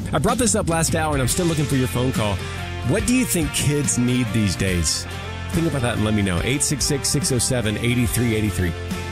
I brought this up last hour, and I'm still looking for your phone call. What do you think kids need these days? Think about that and let me know. 866-607-8383.